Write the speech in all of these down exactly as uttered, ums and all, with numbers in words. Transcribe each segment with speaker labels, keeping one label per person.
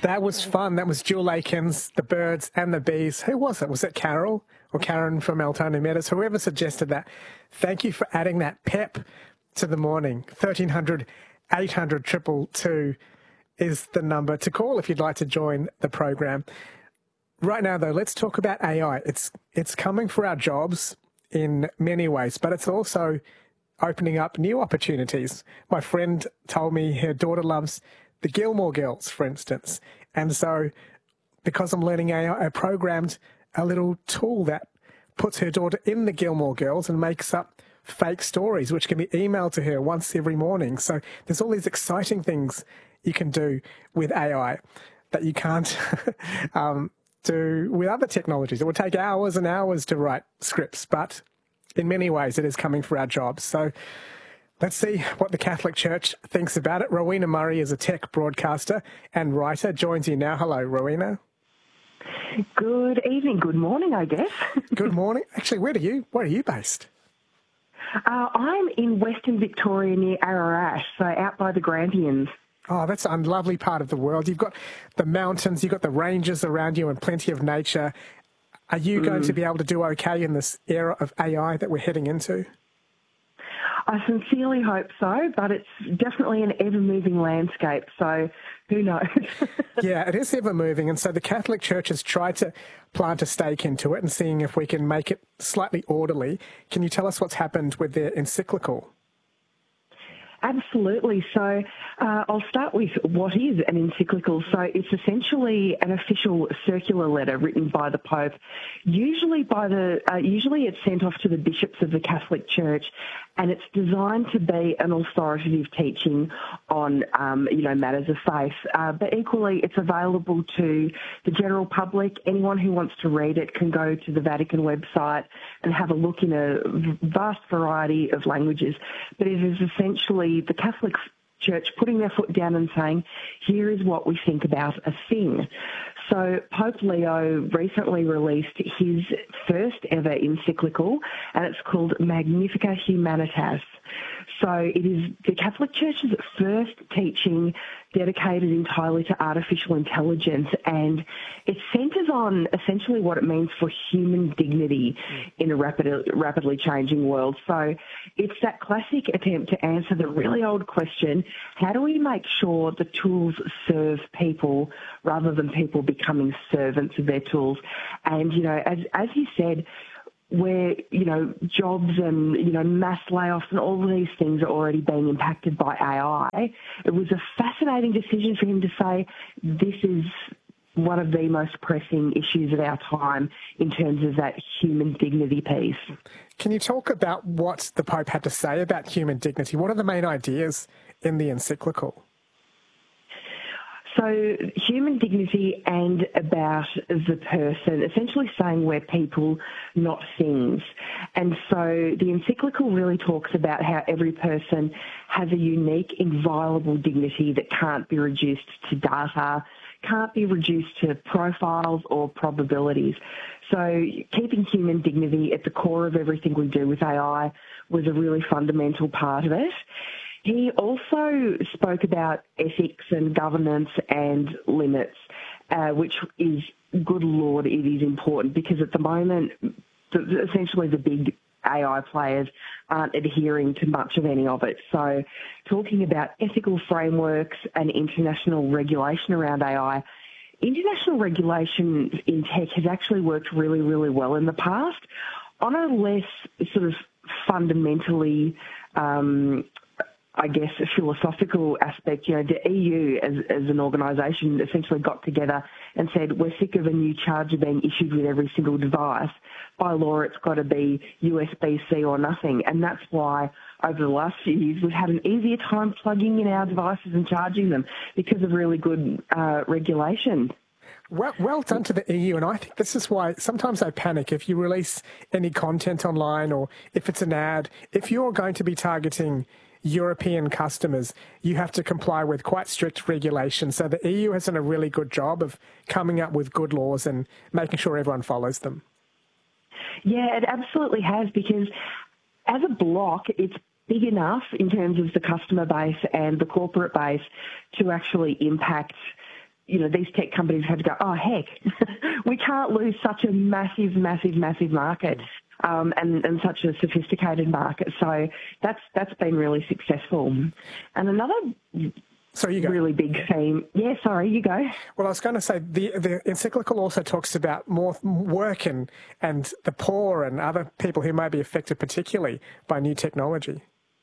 Speaker 1: That was fun. That was Jewel Akins, the birds and the bees. Who was it? Was it Carol or Karen from Altona Meadows? Whoever suggested that. Thank you for adding that pep to the morning. thirteen hundred, eight hundred, two two two is the number to call if you'd like to join the program. Right now, though, let's talk about A I. It's, it's coming for our jobs in many ways, but it's also opening up new opportunities. My friend told me her daughter loves the Gilmore Girls, for instance. And so because I'm learning A I, I programmed a little tool that puts her daughter in the Gilmore Girls and makes up fake stories, which can be emailed to her once every morning. So there's all these exciting things you can do with A I that you can't um, do with other technologies. It would take hours and hours to write scripts, but in many ways it is coming for our jobs. So let's see what the Catholic Church thinks about it. Rowena Murray is a tech broadcaster and writer, joins you now. Hello, Rowena.
Speaker 2: Good evening, good morning, I guess.
Speaker 1: Good morning. Actually, where do you, where are you based?
Speaker 2: Uh, I'm in Western Victoria near Ararat, so out by the Grampians.
Speaker 1: Oh, that's a lovely part of the world. You've got the mountains, you've got the ranges around you and plenty of nature. Are you mm. going to be able to do okay in this era of A I that we're heading into?
Speaker 2: I sincerely hope so, but it's definitely an ever-moving landscape, so who knows?
Speaker 1: Yeah, it is ever-moving, and so the Catholic Church has tried to plant a stake into it and seeing if we can make it slightly orderly. Can you tell us what's happened with their encyclical?
Speaker 2: Absolutely. So uh, I'll start with what is an encyclical. So it's essentially an official circular letter written by the Pope. Usually by the uh, usually it's sent off to the bishops of the Catholic Church, and it's designed to be an authoritative teaching on um, you know matters of faith. Uh, but equally, it's available to the general public. Anyone who wants to read it can go to the Vatican website and have a look in a vast variety of languages. But it is essentially the Catholic Church putting their foot down and saying, here is what we think about a thing. So Pope Leo recently released his first ever encyclical, and it's called Magnificat Humanitas. So it is the Catholic Church's first teaching dedicated entirely to artificial intelligence, and it centres on essentially what it means for human dignity in a rapid, rapidly changing world. So it's that classic attempt to answer the really old question, how do we make sure the tools serve people rather than people becoming servants of their tools? And, you know, as, as he said, where, you know, jobs and, you know, mass layoffs and all of these things are already being impacted by A I, it was a fascinating decision for him to say this is one of the most pressing issues of our time in terms of that human dignity piece.
Speaker 1: Can you talk about what the Pope had to say about human dignity? What are the main ideas in the encyclical?
Speaker 2: So human dignity and about the person, essentially saying we're people, not things. And so the encyclical really talks about how every person has a unique, inviolable dignity that can't be reduced to data, can't be reduced to profiles or probabilities. So keeping human dignity at the core of everything we do with A I was a really fundamental part of it. He also spoke about ethics and governance and limits, uh, which is, good Lord, it is important because at the moment, the, essentially the big A I players aren't adhering to much of any of it. So talking about ethical frameworks and international regulation around A I, international regulation in tech has actually worked really, really well in the past. On a less sort of fundamentally um I guess, a philosophical aspect, you know, the E U as, as an organisation essentially got together and said, we're sick of a new charger being issued with every single device. By law, it's got to be U S B C or nothing. And that's why over the last few years, we've had an easier time plugging in our devices and charging them because of really good uh, regulation.
Speaker 1: Well, well done to the E U, and I think this is why sometimes I panic if you release any content online or if it's an ad, if you're going to be targeting European customers, you have to comply with quite strict regulations. So the E U has done a really good job of coming up with good laws and making sure everyone follows them.
Speaker 2: Yeah, it absolutely has, because as a block, it's big enough in terms of the customer base and the corporate base to actually impact you know, these tech companies had to go, oh, heck, we can't lose such a massive, massive, massive market. Um, and, and such a sophisticated market. So that's that's been really successful. And another
Speaker 1: so you go.
Speaker 2: really big theme... Yeah, sorry, you go.
Speaker 1: Well, I was going to say the, the encyclical also talks about more work and, and the poor and other people who may be affected particularly by new technology.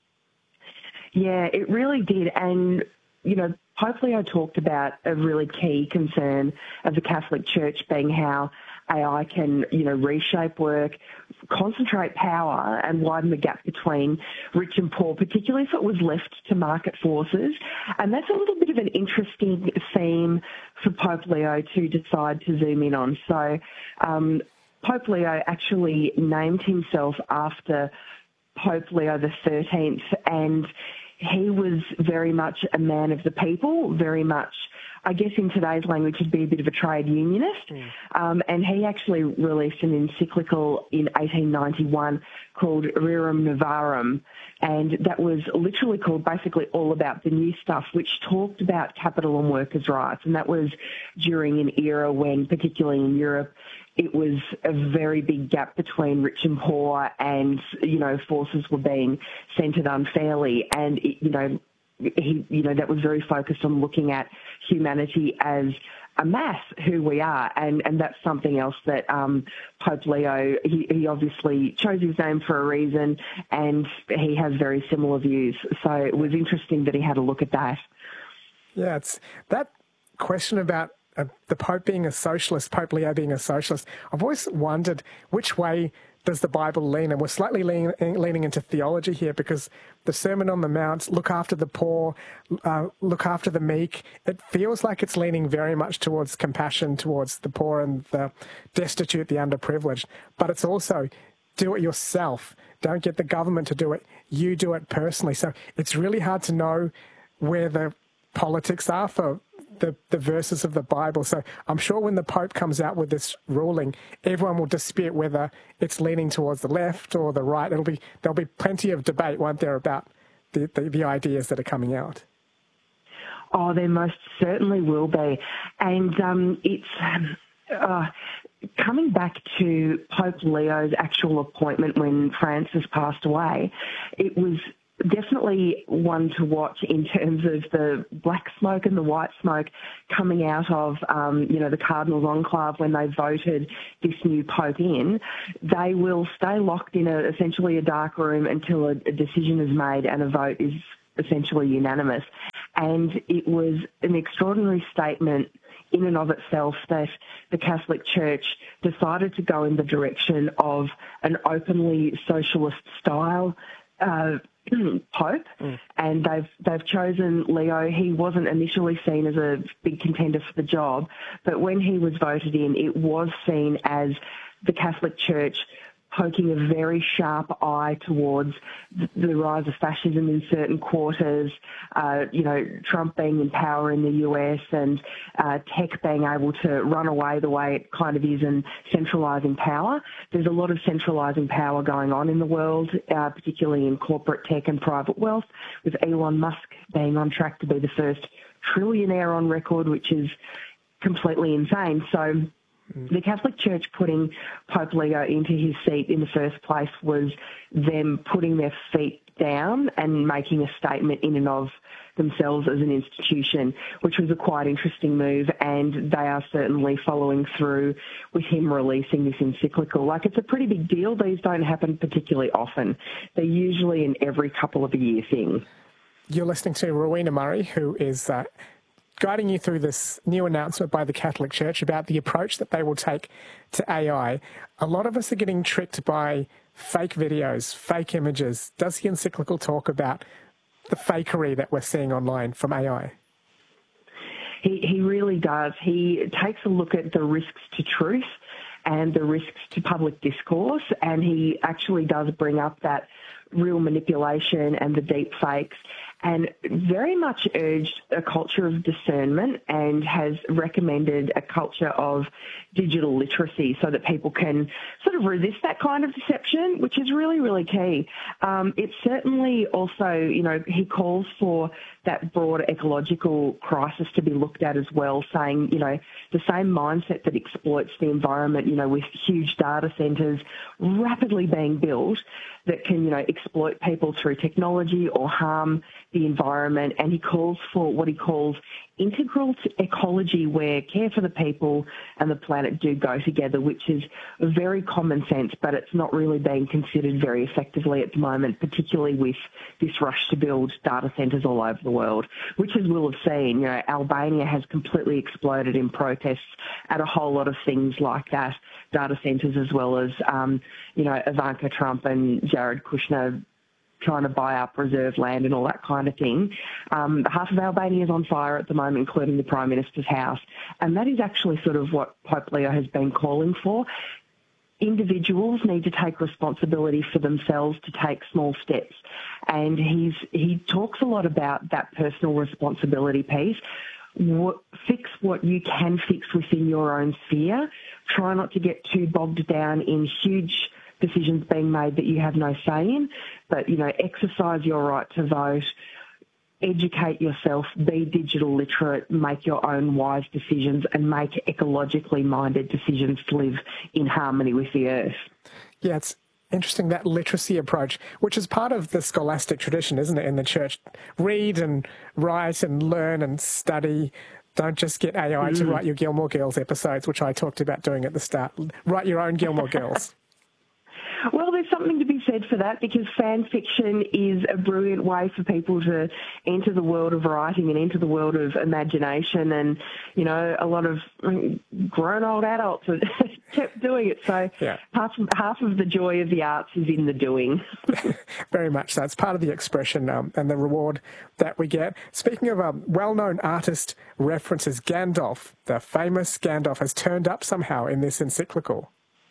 Speaker 2: Yeah, it really did. And, you know, Pope Leo talked about a really key concern of the Catholic Church being how A I can, you know, reshape work, concentrate power and widen the gap between rich and poor, particularly if it was left to market forces. And that's a little bit of an interesting theme for Pope Leo to decide to zoom in on. So um, Pope Leo actually named himself after Pope Leo the thirteenth, and he was very much a man of the people, very much, I guess in today's language, he'd be a bit of a trade unionist. Mm. Um, and he actually released an encyclical in eighteen ninety-one called Rerum Novarum. And that was literally called basically all about the new stuff, which talked about capital and workers' rights. And that was during an era when, particularly in Europe, it was a very big gap between rich and poor, and, you know, forces were being centred unfairly. And, it, you know, he, you know, that was very focused on looking at humanity as a mass, who we are, and, and that's something else that um, Pope Leo, he, he obviously chose his name for a reason, and he has very similar views. So it was interesting that he had a look at that.
Speaker 1: Yeah, it's that question about Uh, the Pope being a socialist, Pope Leo being a socialist. I've always wondered which way does the Bible lean, and we're slightly leaning, leaning into theology here, because the Sermon on the Mount, look after the poor, uh, look after the meek, it feels like it's leaning very much towards compassion towards the poor and the destitute, the underprivileged, but it's also do it yourself. Don't get the government to do it. You do it personally. So it's really hard to know where the politics are for The, the verses of the Bible. So I'm sure when the Pope comes out with this ruling, everyone will dispute whether it's leaning towards the left or the right. It'll be there'll be plenty of debate, won't there, about the, the, the ideas that are coming out.
Speaker 2: Oh, there most certainly will be. And um, it's uh, coming back to Pope Leo's actual appointment when Francis passed away, it was definitely one to watch in terms of the black smoke and the white smoke coming out of, um, you know, the Cardinals' enclave when they voted this new Pope in. They will stay locked in a, essentially a dark room until a, a decision is made and a vote is essentially unanimous. And it was an extraordinary statement in and of itself that the Catholic Church decided to go in the direction of an openly socialist style uh, Pope, mm. and they've they've chosen Leo. He wasn't initially seen as a big contender for the job, but when he was voted in, it was seen as the Catholic Church poking a very sharp eye towards the rise of fascism in certain quarters, uh, you know, Trump being in power in the U S, and uh, tech being able to run away the way it kind of is and centralising power. There's a lot of centralising power going on in the world, uh, particularly in corporate tech and private wealth, with Elon Musk being on track to be the first trillionaire on record, which is completely insane. So the Catholic Church putting Pope Leo into his seat in the first place was them putting their feet down and making a statement in and of themselves as an institution, which was a quite interesting move, and they are certainly following through with him releasing this encyclical. Like, it's a pretty big deal. These don't happen particularly often. They're usually an every couple of a year thing.
Speaker 1: You're listening to Rowena Murray, who is Uh guiding you through this new announcement by the Catholic Church about the approach that they will take to A I. A lot of us are getting tricked by fake videos, fake images. Does the encyclical talk about the fakery that we're seeing online from A I?
Speaker 2: He, he really does. He takes a look at the risks to truth and the risks to public discourse, and he actually does bring up that real manipulation and the deep fakes, and very much urged a culture of discernment and has recommended a culture of digital literacy so that people can sort of resist that kind of deception, which is really, really key. Um, it's certainly also, you know, he calls for that broader ecological crisis to be looked at as well, saying, you know, the same mindset that exploits the environment, you know, with huge data centres rapidly being built that can, you know, exploit people through technology or harm the environment. And he calls for what he calls integral to ecology, where care for the people and the planet do go together, which is very common sense, but it's not really being considered very effectively at the moment, particularly with this rush to build data centres all over the world, which, as we'll have seen, you know, Albania has completely exploded in protests at a whole lot of things like that, data centres, as well as, um, you know, Ivanka Trump and Jared Kushner trying to buy up reserve land and all that kind of thing. Um, half of Albania is on fire at the moment, including the Prime Minister's house. And that is actually sort of what Pope Leo has been calling for. Individuals need to take responsibility for themselves to take small steps. And he's he talks a lot about that personal responsibility piece. What, fix what you can fix within your own sphere. Try not to get too bogged down in huge decisions being made that you have no say in, but, you know, exercise your right to vote, educate yourself, be digital literate, make your own wise decisions, and make ecologically minded decisions to live in harmony with the earth.
Speaker 1: Yeah, it's interesting, that literacy approach, which is part of the scholastic tradition, isn't it, in the church? Read and write and learn and study. Don't just get A I mm. to write your Gilmore Girls episodes, which I talked about doing at the start. Write your own Gilmore Girls.
Speaker 2: Well, there's something to be said for that, because fan fiction is a brilliant way for people to enter the world of writing and enter the world of imagination. And, you know, a lot of grown old adults have kept doing it. So yeah. half, half of the joy of the arts is in the doing.
Speaker 1: Very much so. It's part of the expression um, and the reward that we get. Speaking of um, well-known artist references, Gandalf, the famous Gandalf, has turned up somehow in this encyclical.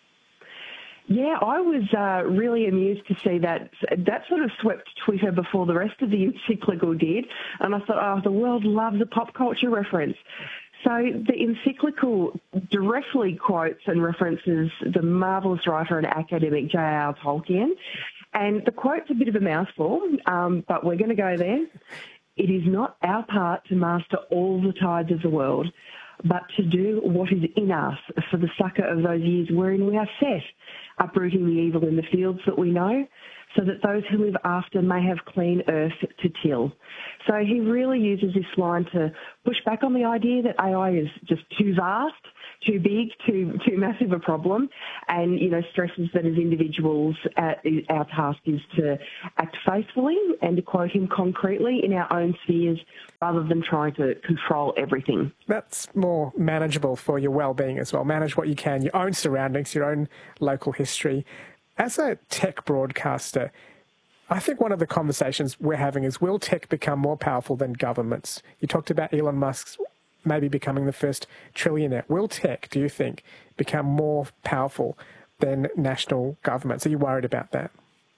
Speaker 2: Yeah, I was uh, really amused to see that. That sort of swept Twitter before the rest of the encyclical did. And I thought, oh, the world loves a pop culture reference. So the encyclical directly quotes and references the marvellous writer and academic J R R Tolkien. And the quote's a bit of a mouthful, um, but we're going to go there. It is not our part to master all the tides of the world, but to do what is in us for the succour of those years wherein we are set, uprooting the evil in the fields that we know, so that those who live after may have clean earth to till. So he really uses this line to push back on the idea that A I is just too vast, too big, too too massive a problem, and, you know, stresses that as individuals, uh, our task is to act faithfully and, to quote him, concretely in our own spheres, rather than trying to control everything.
Speaker 1: That's more manageable for your well-being as well. Manage what you can, your own surroundings, your own local history. As a tech broadcaster, I think one of the conversations we're having is, will tech become more powerful than governments? You talked about Elon Musk's maybe becoming the first trillionaire. Will tech, do you think, become more powerful than national governments? Are you worried about that?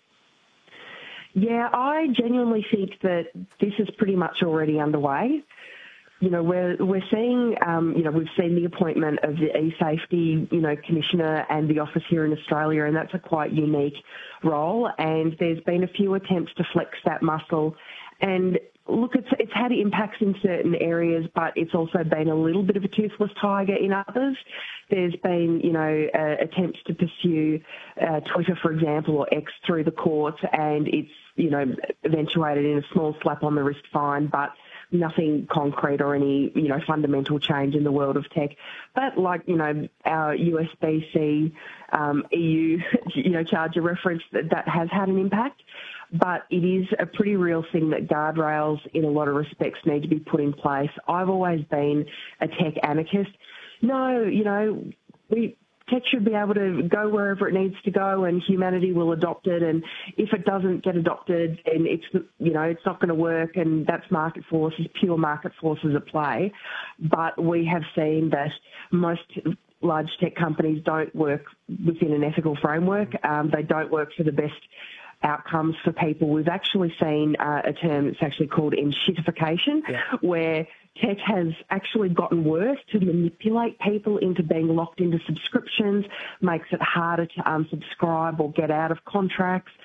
Speaker 2: Yeah, I genuinely think that this is pretty much already underway. You know, we're we're seeing, um, you know, we've seen the appointment of the e-safety, you know, commissioner and the office here in Australia, and that's a quite unique role. And there's been a few attempts to flex that muscle. And look, it's it's had impacts in certain areas, but it's also been a little bit of a toothless tiger in others. There's been, you know, uh, attempts to pursue uh, Twitter, for example, or X through the courts, and it's, you know, eventuated in a small slap on the wrist fine, but nothing concrete or any, you know, fundamental change in the world of tech. But like, you know, our U S B C um, E U, you know, charger reference, that, that has had an impact. But it is a pretty real thing that guardrails in a lot of respects need to be put in place. I've always been a tech anarchist. No, you know, we... tech should be able to go wherever it needs to go, and humanity will adopt it. And if it doesn't get adopted, then it's, you know, it's not going to work, and that's market forces, pure market forces at play. But we have seen that most large tech companies don't work within an ethical framework. Um, they don't work for the best outcomes for people. We've actually seen uh, a term that's actually called enshittification, yeah. where tech has actually gotten worse to manipulate people into being locked into subscriptions, makes it harder to unsubscribe or get out of contracts.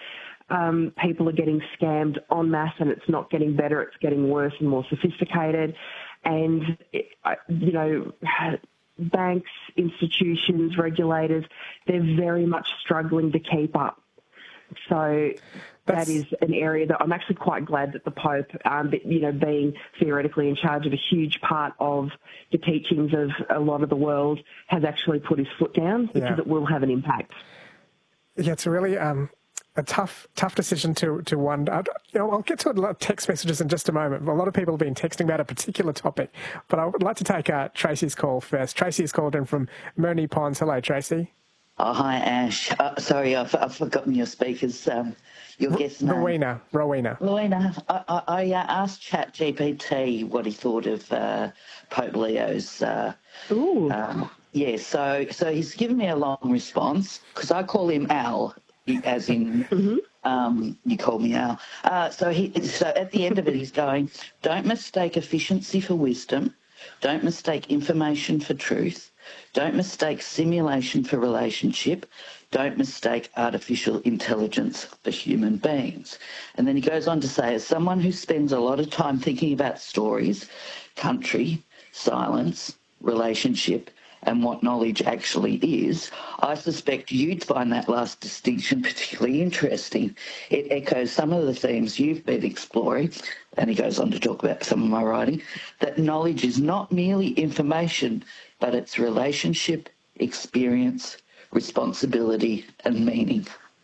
Speaker 2: um, people are getting scammed en masse, and it's not getting better, it's getting worse and more sophisticated. And, it, you know, banks, institutions, regulators, they're very much struggling to keep up. So That's... that is an area that I'm actually quite glad that the Pope, um, you know, being theoretically in charge of a huge part of the teachings of a lot of the world, has actually put his foot down, because yeah. it will have an impact.
Speaker 1: Yeah, it's a really um, a tough, tough decision to to wonder. You know, I'll get to a lot of text messages in just a moment. A lot of people have been texting about a particular topic, but I would like to take uh, Tracy's call first. Tracy has called in from Moonee Ponds. Hello, Tracy.
Speaker 3: Oh, hi, Ash. Uh, sorry, I've, I've forgotten your speaker's, um, your
Speaker 1: R-
Speaker 3: guest name.
Speaker 1: Rowena. Rowena.
Speaker 3: Rowena. I, I, I uh, asked ChatGPT what he thought of uh, Pope Leo's... Uh,
Speaker 2: Ooh.
Speaker 3: Um, yeah, so so he's given me a long response, because I call him Al, as in mm-hmm. um, you call me Al. Uh, so, he, so at the end of it, he's going, don't mistake efficiency for wisdom. Don't mistake information for truth. Don't mistake simulation for relationship. Don't mistake artificial intelligence for human beings. And then he goes on to say, as someone who spends a lot of time thinking about stories, country, silence, relationship, and what knowledge actually is, I suspect you'd find that last distinction particularly interesting. It echoes some of the themes you've been exploring, and he goes on to talk about some of my writing, that knowledge is not merely information, but it's relationship, experience, responsibility, and meaning.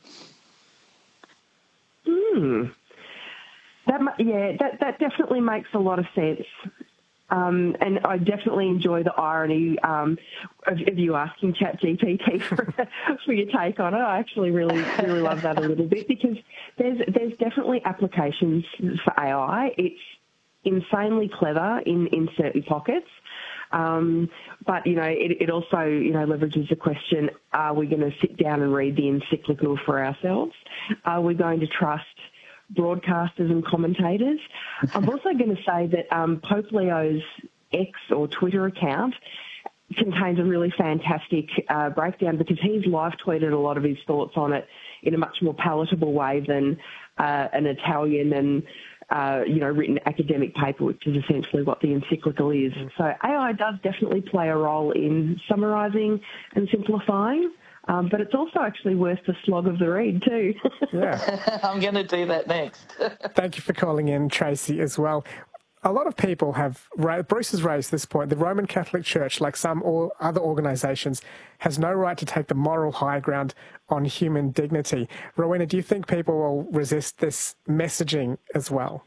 Speaker 2: Hmm. That, yeah, that, that definitely makes a lot of sense. Um, and I definitely enjoy the irony um, of, of you asking ChatGPT for, for your take on it. I actually really, really love that a little bit, because there's there's definitely applications for A I. It's insanely clever in, in certain pockets. Um, but, you know, it, it also, you know, leverages the question, are we going to sit down and read the encyclical for ourselves? Are we going to trust broadcasters and commentators? I'm also going to say that um, Pope Leo's X or Twitter account contains a really fantastic uh, breakdown, because he's live tweeted a lot of his thoughts on it in a much more palatable way than uh, an Italian and uh, you know written academic paper, which is essentially what the encyclical is. So A I does definitely play a role in summarising and simplifying. Um, but it's also actually worth the slog of the read too.
Speaker 3: Yeah, I'm going to do that next.
Speaker 1: Thank you for calling in, Tracy, as well. A lot of people have, Bruce has raised this point, the Roman Catholic Church, like some or other organisations, has no right to take the moral high ground on human dignity. Rowena, do you think people will resist this messaging as well?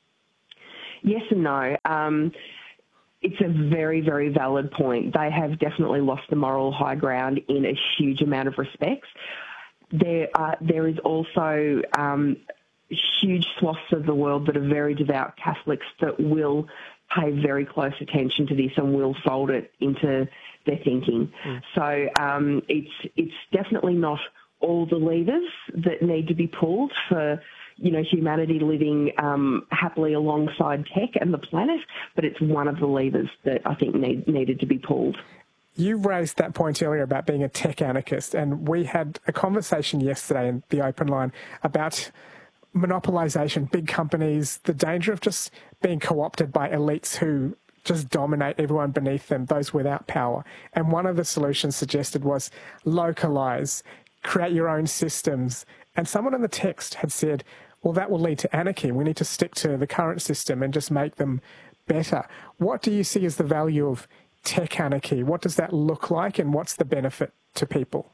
Speaker 2: Yes and no. Um, It's a very, very valid point. They have definitely lost the moral high ground in a huge amount of respects. There, are, there is also um, huge swaths of the world that are very devout Catholics that will pay very close attention to this and will fold it into their thinking. Mm. So um, it's it's definitely not all the levers that need to be pulled for, you know, humanity living um, happily alongside tech and the planet, but it's one of the levers that I think need, needed to be pulled.
Speaker 1: You raised that point earlier about being a tech anarchist, and we had a conversation yesterday in the open line about monopolisation, big companies, the danger of just being co-opted by elites who just dominate everyone beneath them, those without power. And one of the solutions suggested was localise, create your own systems. And someone in the text had said, well, that will lead to anarchy. We need to stick to the current system and just make them better. What do you see as the value of tech anarchy? What does that look like, and what's the benefit to people?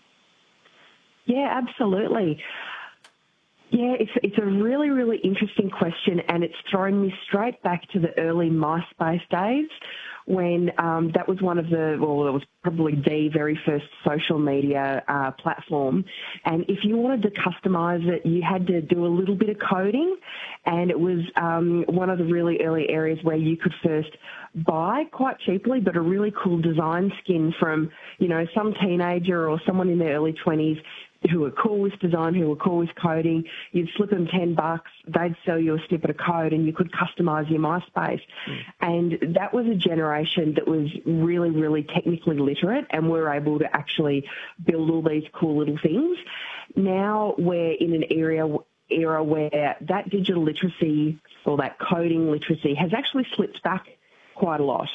Speaker 2: Yeah, absolutely. Yeah, it's it's a really, really interesting question, and it's thrown me straight back to the early MySpace days, when um, that was one of the, well, it was probably the very first social media uh, platform. And if you wanted to customise it, you had to do a little bit of coding. And it was um, one of the really early areas where you could first buy quite cheaply, but a really cool design skin from, you know, some teenager or someone in their early twenties who were cool with design, who were cool with coding. You'd slip them ten bucks, they'd sell you a snippet of code, and you could customise your MySpace. Mm. And that was a generation that was really, really technically literate and were able to actually build all these cool little things. now we're in an area era where that digital literacy or that coding literacy has actually slipped back quite a lot.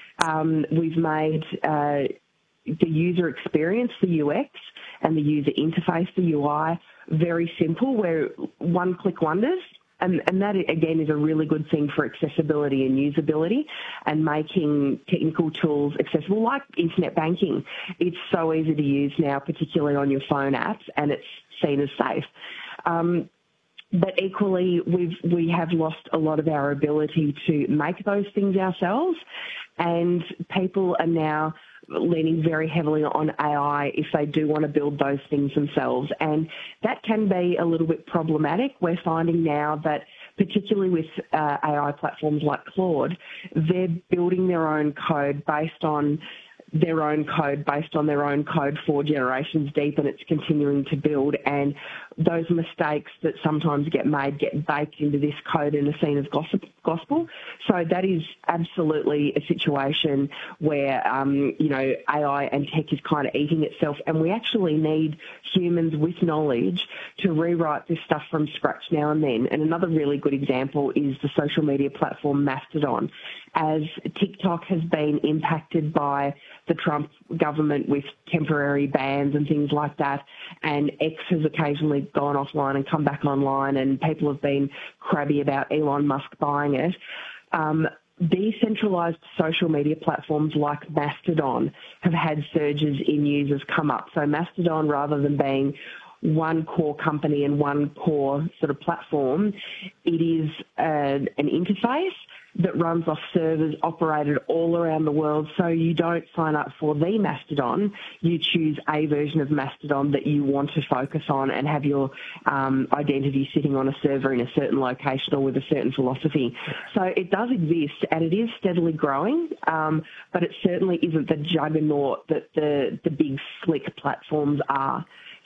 Speaker 2: Um, we've made uh, the user experience, the U X, and the user interface, the U I, very simple. We're one-click wonders. And, and that, again, is a really good thing for accessibility and usability and making technical tools accessible, like internet banking. It's so easy to use now, particularly on your phone apps, and it's seen as safe. Um, but equally, we've, we have lost a lot of our ability to make those things ourselves, and people are now leaning very heavily on A I if they do want to build those things themselves. And that can be a little bit problematic. We're finding now that, particularly with uh, A I platforms like Claude, they're building their own code based on their own code based on their own code four generations deep, and it's continuing to build. And those mistakes that sometimes get made get baked into this code and are seen as gospel. So that is absolutely a situation where, um, you know, A I and tech is kind of eating itself, and we actually need humans with knowledge to rewrite this stuff from scratch now and then. And another really good example is the social media platform Mastodon. As TikTok has been impacted by the Trump government with temporary bans and things like that, and X has occasionally gone offline and come back online, and people have been crabby about Elon Musk buying it. Um, decentralised social media platforms like Mastodon have had surges in users come up. So Mastodon, rather than being one core company and one core sort of platform, it is an, an interface that runs off servers operated all around the world. So you don't sign up for the Mastodon, you choose a version of Mastodon that you want to focus on and have your um, identity sitting on a server in a certain location or with a certain philosophy. So it does exist, and it is steadily growing, um, but it certainly isn't the juggernaut that the, the big slick platforms are.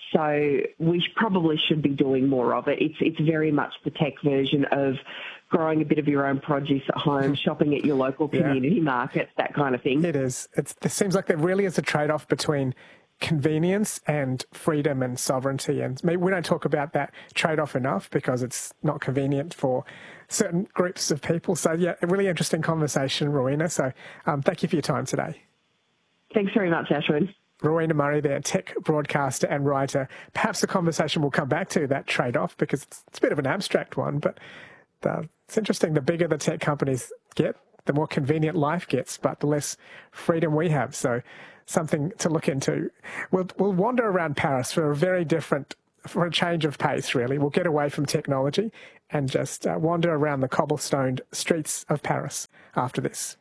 Speaker 2: So we probably should be doing more of it. It's it's very much the tech version of growing a bit of your own produce at home, shopping at your local community yeah. markets, that kind of thing.
Speaker 1: It is. It's, it seems like there really is a trade-off between convenience and freedom and sovereignty. And maybe we don't talk about that trade-off enough because it's not convenient for certain groups of people. So, yeah, a really interesting conversation, Rowena. So um, thank you for your time today.
Speaker 2: Thanks very much, Ashwin.
Speaker 1: Rowena Murray there, tech broadcaster and writer. Perhaps the conversation will come back to that trade-off because it's, it's a bit of an abstract one, but the, it's interesting. The bigger the tech companies get, the more convenient life gets, but the less freedom we have. So something to look into. We'll, we'll wander around Paris for a very different, for a change of pace, really. We'll get away from technology and just uh, wander around the cobblestoned streets of Paris after this.